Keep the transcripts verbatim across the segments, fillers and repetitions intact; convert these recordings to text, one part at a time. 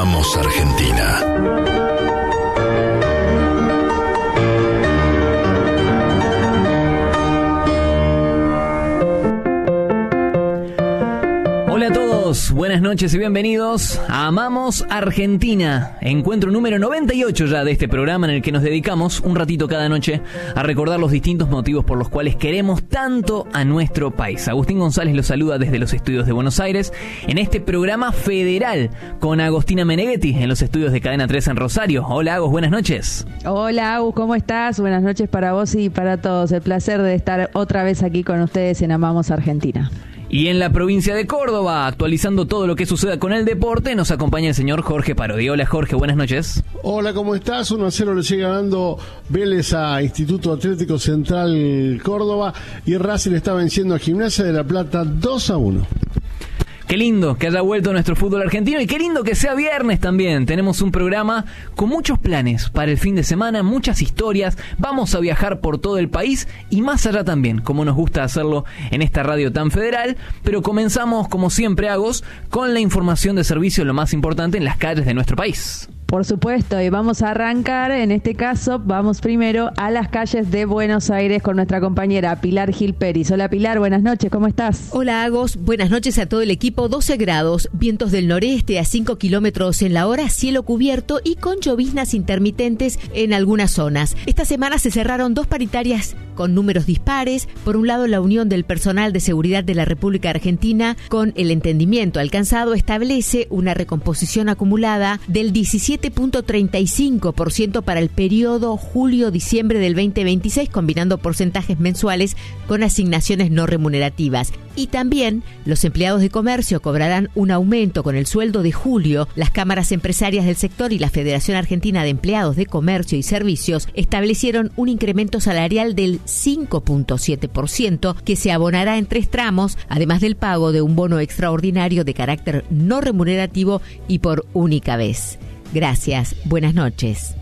Vamos Argentina. Hola a todos, buenas noches y bienvenidos a Amamos Argentina, encuentro número noventa y ocho ya de este programa en el que nos dedicamos un ratito cada noche a recordar los distintos motivos por los cuales queremos tanto a nuestro país. Agustín González los saluda desde los estudios de Buenos Aires en este programa federal con Agostina Meneghetti en los estudios de Cadena tres en Rosario. Hola Agus, buenas noches. Hola Agus, ¿cómo estás? Buenas noches para vos y para todos. El placer de estar otra vez aquí con ustedes en Amamos Argentina. Y en la provincia de Córdoba, actualizando todo lo que suceda con el deporte, nos acompaña el señor Jorge Parodi. Hola Jorge, buenas noches. Hola, ¿cómo estás? uno a cero le sigue ganando Vélez a Instituto Atlético Central Córdoba y Racing está venciendo a Gimnasia de La Plata dos a uno. Qué lindo que haya vuelto nuestro fútbol argentino y qué lindo que sea viernes también. Tenemos un programa con muchos planes para el fin de semana, muchas historias. Vamos a viajar por todo el país y más allá también, como nos gusta hacerlo en esta radio tan federal. Pero comenzamos, como siempre, Agos, con la información de servicio, lo más importante en las calles de nuestro país. Por supuesto, y vamos a arrancar, en este caso, vamos primero a las calles de Buenos Aires con nuestra compañera Pilar Gil Peris. Hola Pilar, buenas noches, ¿cómo estás? Hola Agos, buenas noches a todo el equipo. doce grados, vientos del noreste a cinco kilómetros en la hora, cielo cubierto y con lloviznas intermitentes en algunas zonas. Esta semana se cerraron dos paritarias con números dispares. Por un lado, la Unión del Personal de Seguridad de la República Argentina, con el entendimiento alcanzado, establece una recomposición acumulada del diecisiete punto treinta y cinco por ciento para el periodo julio-diciembre del veinte veintiséis, combinando porcentajes mensuales con asignaciones no remunerativas. Y también los empleados de comercio cobrarán un aumento con el sueldo de julio. Las cámaras empresarias del sector y la Federación Argentina de Empleados de Comercio y Servicios establecieron un incremento salarial del cinco punto siete por ciento que se abonará en tres tramos, además del pago de un bono extraordinario de carácter no remunerativo y por única vez. Gracias, buenas noches.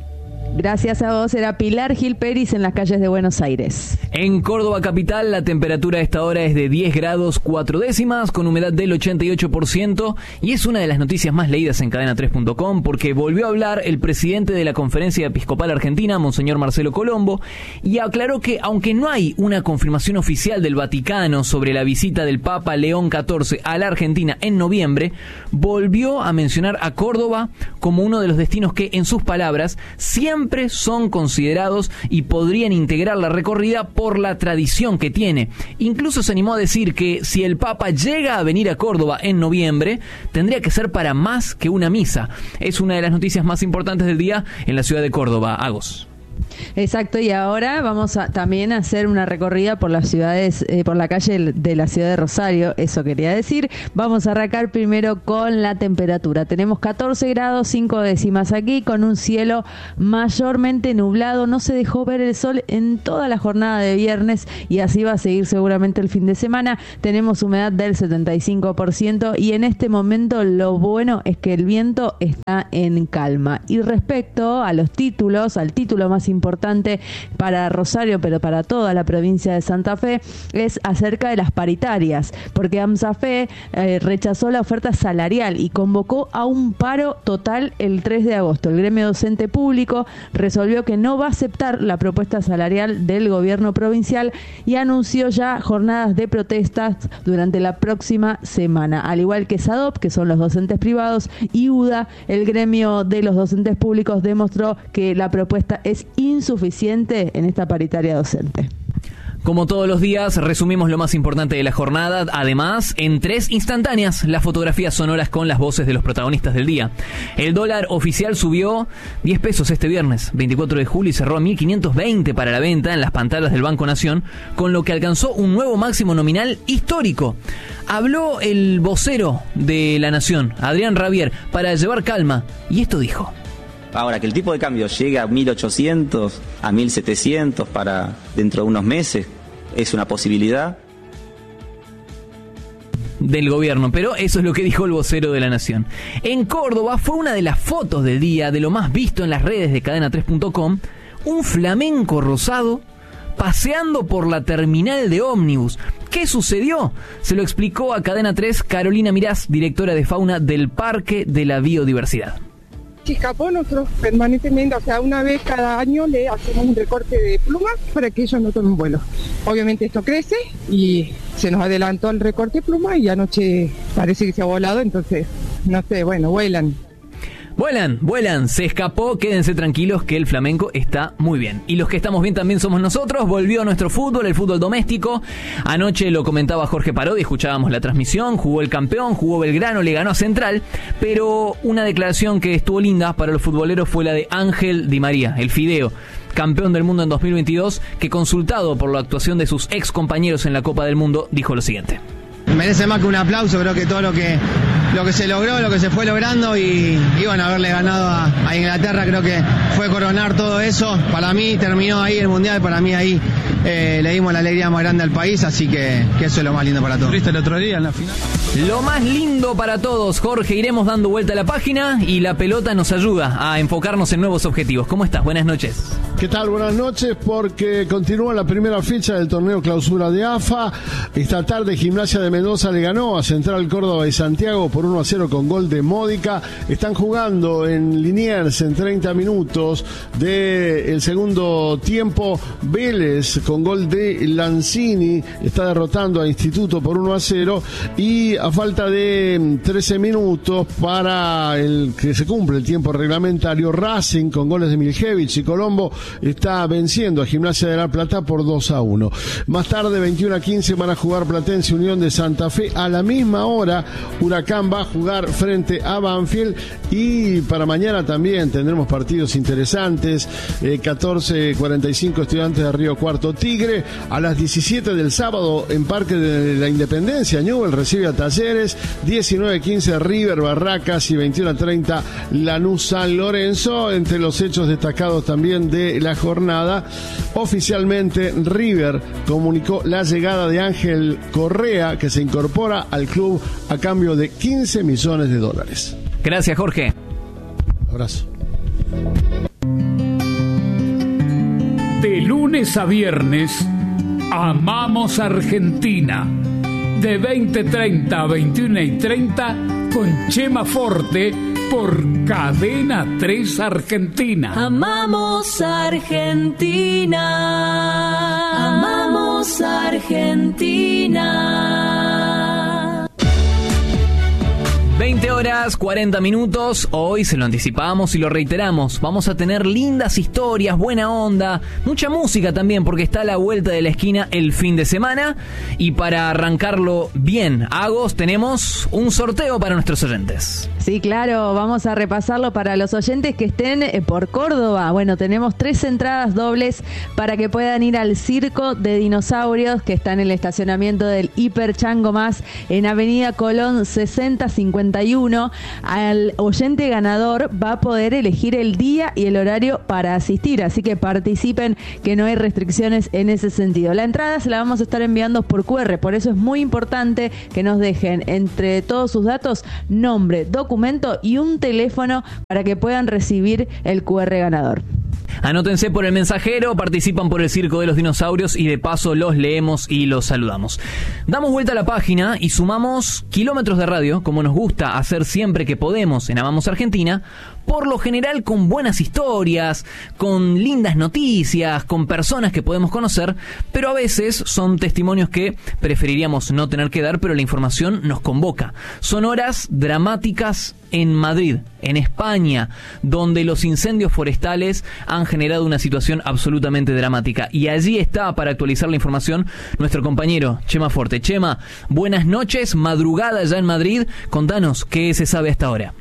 Gracias a vos, era Pilar Gil Peris en las calles de Buenos Aires. En Córdoba capital, la temperatura a esta hora es de diez grados cuatro décimas, con humedad del ochenta y ocho por ciento, y es una de las noticias más leídas en cadena tres punto com, porque volvió a hablar el presidente de la Conferencia Episcopal Argentina, Monseñor Marcelo Colombo, y aclaró que, aunque no hay una confirmación oficial del Vaticano sobre la visita del Papa León catorce a la Argentina en noviembre, volvió a mencionar a Córdoba como uno de los destinos que, en sus palabras, siempre siempre son considerados y podrían integrar la recorrida por la tradición que tiene. Incluso se animó a decir que si el Papa llega a venir a Córdoba en noviembre, tendría que ser para más que una misa. Es una de las noticias más importantes del día en la ciudad de Córdoba. Agos. Exacto, y ahora vamos a también a hacer una recorrida por las ciudades, eh, por la calle de la ciudad de Rosario, eso quería decir. Vamos a arrancar primero con la temperatura. Tenemos catorce grados, cinco décimas aquí, con un cielo mayormente nublado. No se dejó ver el sol en toda la jornada de viernes y así va a seguir seguramente el fin de semana. Tenemos humedad del setenta y cinco por ciento y en este momento lo bueno es que el viento está en calma. Y respecto a los títulos, al título más importante para Rosario, pero para toda la provincia de Santa Fe, es acerca de las paritarias, porque AMSAFE eh, rechazó la oferta salarial y convocó a un paro total el tres de agosto. El gremio docente público resolvió que no va a aceptar la propuesta salarial del gobierno provincial y anunció ya jornadas de protestas durante la próxima semana, al igual que SADOP, que son los docentes privados, y UDA, el gremio de los docentes públicos, demostró que la propuesta es insuficiente en esta paritaria docente. Como todos los días, resumimos lo más importante de la jornada. Además, en tres instantáneas, las fotografías sonoras con las voces de los protagonistas del día. El dólar oficial subió diez pesos este viernes, veinticuatro de julio, y cerró a mil quinientos veinte para la venta en las pantallas del Banco Nación, con lo que alcanzó un nuevo máximo nominal histórico. Habló el vocero de la Nación, Adrián Rabier, para llevar calma, y esto dijo. Ahora, que el tipo de cambio llegue a mil ochocientos, a mil setecientos para dentro de unos meses, es una posibilidad del gobierno, pero eso es lo que dijo el vocero de la Nación. En Córdoba fue una de las fotos del día, de lo más visto en las redes de cadena tres punto com, un flamenco rosado paseando por la terminal de ómnibus. ¿Qué sucedió? Se lo explicó a Cadena tres Carolina Mirás, directora de fauna del Parque de la Biodiversidad. Se escapó, nosotros permanentemente, o sea, una vez cada año le hacemos un recorte de plumas para que ellos no tomen vuelo. Obviamente esto crece y se nos adelantó el recorte de plumas y anoche parece que se ha volado, entonces, no sé, bueno, vuelan. Vuelan, vuelan, se escapó, quédense tranquilos que el flamenco está muy bien. Y los que estamos bien también somos nosotros, volvió nuestro fútbol, el fútbol doméstico. Anoche lo comentaba Jorge Parodi, escuchábamos la transmisión, jugó el campeón, jugó Belgrano, le ganó a Central, pero una declaración que estuvo linda para los futboleros fue la de Ángel Di María, el Fideo, campeón del mundo en dos mil veintidós, que consultado por la actuación de sus ex compañeros en la Copa del Mundo, dijo lo siguiente. Merece más que un aplauso, creo que todo lo que lo que se logró, lo que se fue logrando y, y bueno, haberle ganado a, a Inglaterra creo que fue coronar todo eso. Para mí terminó ahí el Mundial, para mí ahí eh, le dimos la alegría más grande al país, así que, que eso es lo más lindo para todos. ¿Viste el otro día en la final? Lo más lindo para todos, Jorge, iremos dando vuelta a la página y la pelota nos ayuda a enfocarnos en nuevos objetivos. ¿Cómo estás? Buenas noches. ¿Qué tal? Buenas noches, porque continúa la primera fecha del torneo clausura de A F A. Esta tarde Gimnasia de Mendoza le ganó a Central Córdoba y Santiago por uno a cero con gol de Módica. Están jugando en Liniers en treinta minutos del segundo tiempo. Vélez con gol de Lanzini está derrotando a Instituto por uno a cero y a falta de trece minutos para el que se cumple el tiempo reglamentario, Racing con goles de Miljevich y Colombo está venciendo a Gimnasia de La Plata por dos a uno. Más tarde, veintiuno a quince, van a jugar Platense Unión de Santa Fe. A la misma hora, Huracán va a jugar frente a Banfield. Y para mañana también tendremos partidos interesantes. Eh, catorce cuarenta y cinco, Estudiantes de Río Cuarto Tigre. A las diecisiete del sábado, en Parque de la Independencia, Newell recibe a Talleres. diecinueve quince, River Barracas. Y veintiuno a treinta, Lanús San Lorenzo. Entre los hechos destacados también de la jornada, oficialmente River comunicó la llegada de Ángel Correa, que se incorpora al club a cambio de quince millones de dólares. Gracias, Jorge. Abrazo. De lunes a viernes, Amamos Argentina. De veinte treinta a veintiuno y treinta con Chema Forte por Cadena tres Argentina. Amamos Argentina. Amamos Argentina. veinte horas, cuarenta minutos. Hoy se lo anticipamos y lo reiteramos. Vamos a tener lindas historias, buena onda, mucha música también, porque está a la vuelta de la esquina el fin de semana. Y para arrancarlo bien, Agos, tenemos un sorteo para nuestros oyentes. Sí, claro, vamos a repasarlo para los oyentes que estén por Córdoba. Bueno, tenemos tres entradas dobles para que puedan ir al Circo de Dinosaurios, que está en el estacionamiento del Hiper Chango Más, en Avenida Colón sesenta cincuenta y uno. Al oyente ganador va a poder elegir el día y el horario para asistir, así que participen, que no hay restricciones en ese sentido. La entrada se la vamos a estar enviando por cu erre, por eso es muy importante que nos dejen entre todos sus datos nombre, documento y un teléfono para que puedan recibir el cu erre ganador. Anótense por el mensajero, participan por el Circo de los Dinosaurios y de paso los leemos y los saludamos. Damos vuelta a la página y sumamos kilómetros de radio, como nos gusta hacer siempre que podemos en Amamos Argentina, por lo general con buenas historias, con lindas noticias, con personas que podemos conocer, pero a veces son testimonios que preferiríamos no tener que dar, pero la información nos convoca. Son horas dramáticas en Madrid, en España, donde los incendios forestales han generado una situación absolutamente dramática. Y allí está, para actualizar la información, nuestro compañero Chema Forte. Chema, buenas noches, madrugada ya en Madrid. Contanos qué se sabe hasta ahora.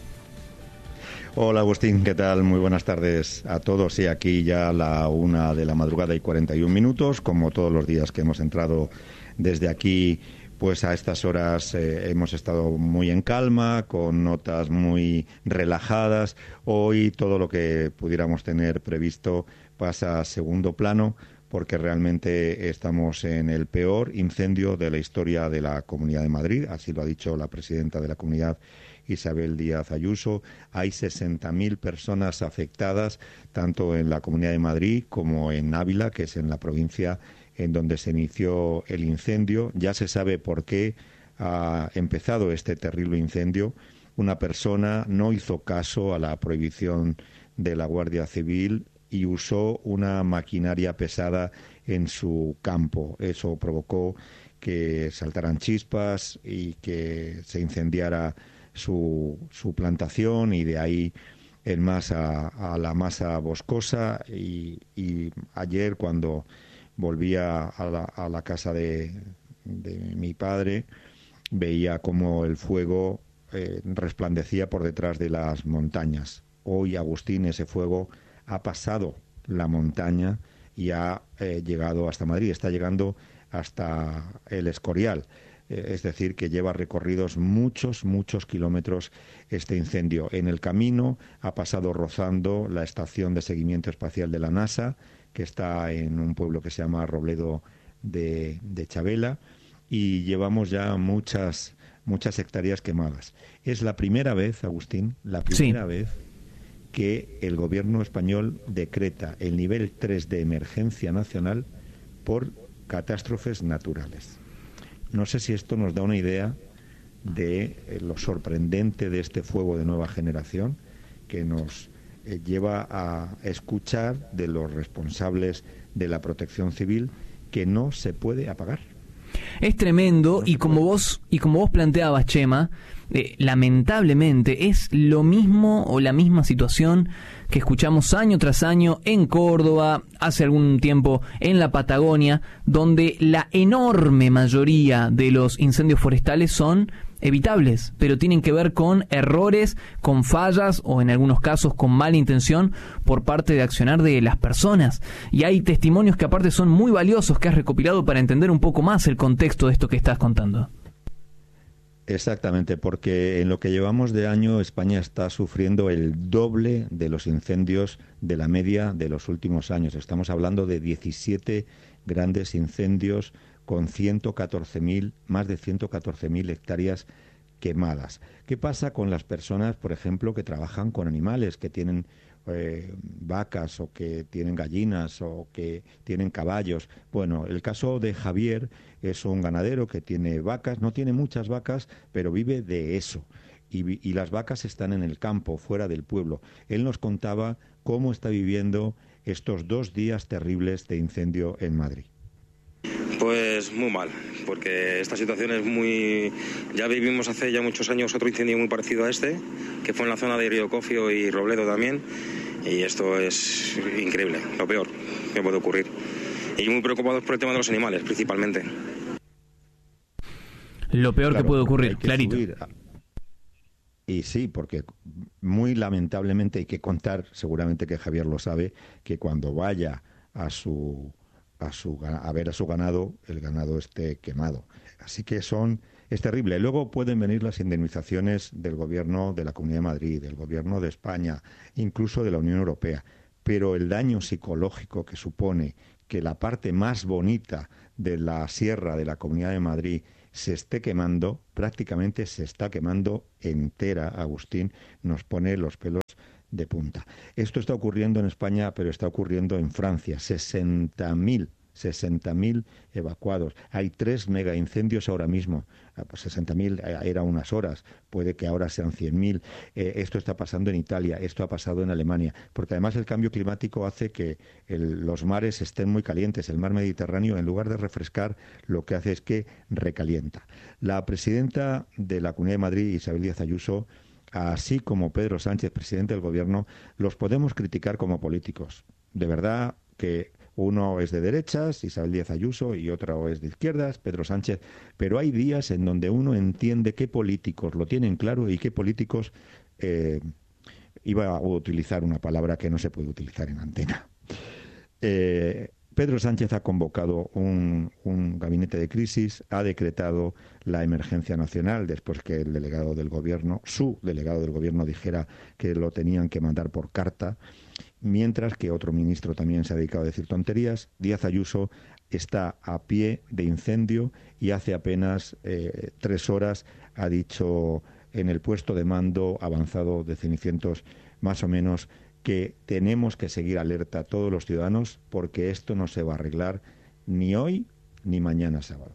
Hola Agustín, ¿qué tal? Muy buenas tardes a todos. Sí, aquí ya a la una de la madrugada y cuarenta y un minutos, como todos los días que hemos entrado desde aquí. Pues a estas horas eh, hemos estado muy en calma, con notas muy relajadas. Hoy todo lo que pudiéramos tener previsto pasa a segundo plano, porque realmente estamos en el peor incendio de la historia de la Comunidad de Madrid. Así lo ha dicho la presidenta de la Comunidad, Isabel Díaz Ayuso. Hay sesenta mil personas afectadas, tanto en la Comunidad de Madrid como en Ávila, que es en la provincia en donde se inició el incendio. Ya se sabe por qué ha empezado este terrible incendio. Una persona no hizo caso a la prohibición de la Guardia Civil y usó una maquinaria pesada en su campo. Eso provocó que saltaran chispas y que se incendiara su, su plantación, y de ahí en masa a la masa boscosa. Y, y ayer, cuando volvía a la, a la casa de, de mi padre, veía como el fuego eh, resplandecía por detrás de las montañas. Hoy, Agustín, ese fuego ha pasado la montaña y ha eh, llegado hasta Madrid, está llegando hasta el Escorial. Eh, es decir, que lleva recorridos muchos, muchos kilómetros este incendio. En el camino ha pasado rozando la estación de seguimiento espacial de la NASA, que está en un pueblo que se llama Robledo de, de Chavela, y llevamos ya muchas, muchas hectáreas quemadas. Es la primera vez, Agustín, la primera sí. vez que el gobierno español decreta el nivel tres de emergencia nacional por catástrofes naturales. No sé si esto nos da una idea de eh, lo sorprendente de este fuego de nueva generación, que nos eh, lleva a escuchar de los responsables de la protección civil que no se puede apagar. Es tremendo, y como vos y como vos planteabas, Chema, eh, lamentablemente es lo mismo o la misma situación que escuchamos año tras año en Córdoba, hace algún tiempo en la Patagonia, donde la enorme mayoría de los incendios forestales son evitables, pero tienen que ver con errores, con fallas o en algunos casos con mala intención por parte de accionar de las personas. Y hay testimonios que aparte son muy valiosos que has recopilado para entender un poco más el contexto de esto que estás contando. Exactamente, porque en lo que llevamos de año España está sufriendo el doble de los incendios de la media de los últimos años. Estamos hablando de diecisiete grandes incendios con ciento catorce mil, más de ciento catorce mil hectáreas quemadas. ¿Qué pasa con las personas, por ejemplo, que trabajan con animales, que tienen eh, vacas o que tienen gallinas o que tienen caballos? Bueno, el caso de Javier es un ganadero que tiene vacas, no tiene muchas vacas, pero vive de eso. Y, y las vacas están en el campo, fuera del pueblo. Él nos contaba cómo está viviendo estos dos días terribles de incendio en Madrid. Pues muy mal, porque esta situación es muy... Ya vivimos hace ya muchos años otro incendio muy parecido a este, que fue en la zona de Río Cofio y Robledo también, y esto es increíble, lo peor que puede ocurrir. Y muy preocupados por el tema de los animales, principalmente. Lo peor claro, que puede ocurrir, que clarito. A... Y sí, porque muy lamentablemente hay que contar, seguramente que Javier lo sabe, que cuando vaya a su... A, su, a ver a su ganado, el ganado esté quemado. Así que son es terrible. Luego pueden venir las indemnizaciones del gobierno de la Comunidad de Madrid, del gobierno de España, incluso de la Unión Europea. Pero el daño psicológico que supone que la parte más bonita de la sierra de la Comunidad de Madrid se esté quemando, prácticamente se está quemando entera, Agustín, nos pone los pelos de punta. Esto está ocurriendo en España, pero está ocurriendo en Francia. sesenta mil evacuados. Hay tres mega incendios ahora mismo. Pues sesenta mil era unas horas. Puede que ahora sean cien mil. Eh, esto está pasando en Italia. Esto ha pasado en Alemania. Porque además el cambio climático hace que el, los mares estén muy calientes. El mar Mediterráneo, en lugar de refrescar, lo que hace es que recalienta. La presidenta de la Comunidad de Madrid, Isabel Díaz Ayuso, así como Pedro Sánchez, presidente del gobierno, los podemos criticar como políticos. De verdad que uno es de derechas, Isabel Díaz Ayuso, y otro es de izquierdas, Pedro Sánchez, pero hay días en donde uno entiende qué políticos lo tienen claro y qué políticos, eh, iba a utilizar una palabra que no se puede utilizar en antena. Eh, Pedro Sánchez ha convocado un, un gabinete de crisis, ha decretado la emergencia nacional después que el delegado del gobierno, su delegado del gobierno, dijera que lo tenían que mandar por carta, mientras que otro ministro también se ha dedicado a decir tonterías. Díaz Ayuso está a pie de incendio y hace apenas eh, tres horas ha dicho en el puesto de mando avanzado de Cenicientos, más o menos, que tenemos que seguir alerta a todos los ciudadanos porque esto no se va a arreglar ni hoy ni mañana sábado.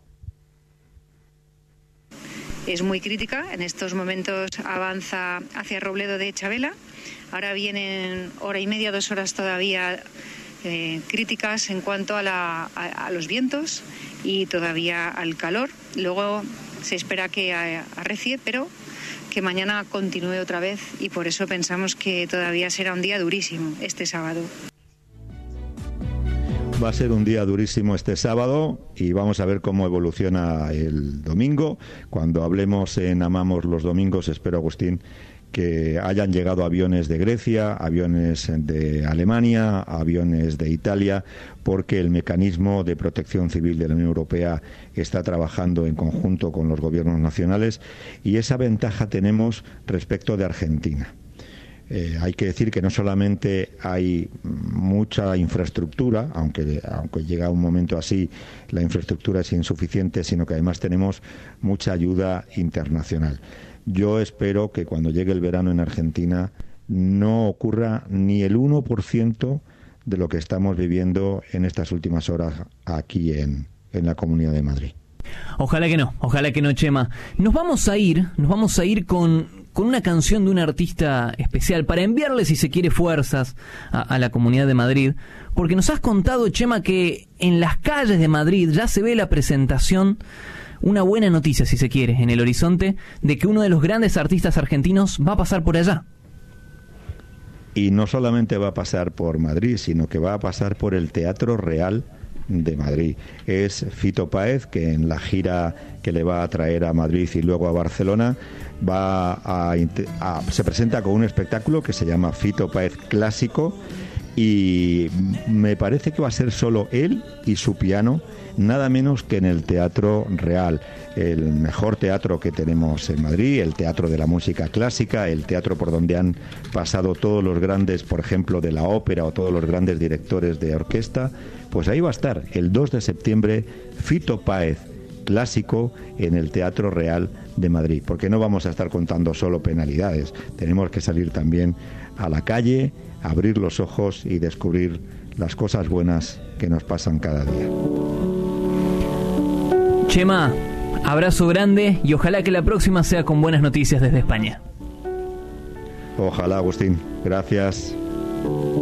Es muy crítica, en estos momentos avanza hacia Robledo de Chabela, ahora vienen hora y media, dos horas todavía eh, críticas en cuanto a, la, a, a los vientos y todavía al calor. Luego se espera que arrecie, pero que mañana continúe otra vez y por eso pensamos que todavía será un día durísimo este sábado. Va a ser un día durísimo este sábado y vamos a ver cómo evoluciona el domingo. Cuando hablemos en Amamos los domingos, espero, Agustín, que hayan llegado aviones de Grecia, aviones de Alemania, aviones de Italia, porque el mecanismo de protección civil de la Unión Europea está trabajando en conjunto con los gobiernos nacionales y esa ventaja tenemos respecto de Argentina. Eh, hay que decir que no solamente hay mucha infraestructura, aunque, aunque llega un momento así la infraestructura es insuficiente, sino que además tenemos mucha ayuda internacional. Yo espero que cuando llegue el verano en Argentina no ocurra ni el uno por ciento de lo que estamos viviendo en estas últimas horas aquí en, en la Comunidad de Madrid. Ojalá que no, ojalá que no, Chema. Nos vamos a ir, nos vamos a ir con, con una canción de un artista especial para enviarle, si se quiere, fuerzas a, a la Comunidad de Madrid, porque nos has contado, Chema, que en las calles de Madrid ya se ve la presentación, una buena noticia, si se quiere, en el horizonte, de que uno de los grandes artistas argentinos va a pasar por allá. Y no solamente va a pasar por Madrid, sino que va a pasar por el Teatro Real de Madrid. Es Fito Páez, que en la gira que le va a traer a Madrid y luego a Barcelona va a, a se presenta con un espectáculo que se llama Fito Páez Clásico y me parece que va a ser solo él y su piano, nada menos que en el Teatro Real, el mejor teatro que tenemos en Madrid, el teatro de la música clásica, el teatro por donde han pasado todos los grandes, por ejemplo, de la ópera o todos los grandes directores de orquesta. Pues ahí va a estar el dos de septiembre Fito Páez Clásico en el Teatro Real de Madrid, porque no vamos a estar contando solo penalidades, tenemos que salir también a la calle, abrir los ojos y descubrir las cosas buenas que nos pasan cada día. Chema, abrazo grande y ojalá que la próxima sea con buenas noticias desde España. Ojalá, Agustín. Gracias.